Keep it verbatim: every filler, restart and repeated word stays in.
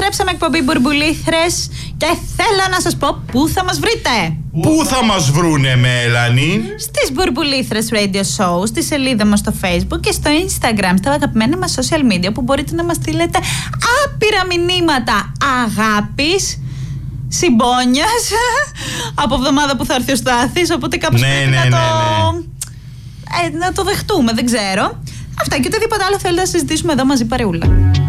Επιστρέψαμε, εκπομπή Μπουρμπουλήθρες, και θέλω να σας πω πού θα μας βρείτε. Πού θα μας βρούνε, Μέλανη? Στις Μπουρμπουλήθρες Radio Show, στη σελίδα μας στο Facebook και στο Instagram, στα αγαπημένα μας social media, που μπορείτε να μας στείλετε άπειρα μηνύματα αγάπης, συμπόνιας από εβδομάδα που θα έρθει ο Στάθης, οπότε κάπως ναι, πρέπει ναι, να, ναι, το... ναι. Ε, να το δεχτούμε, δεν ξέρω. Αυτά και οτιδήποτε άλλο θέλετε να συζητήσουμε εδώ μαζί παρεούλα.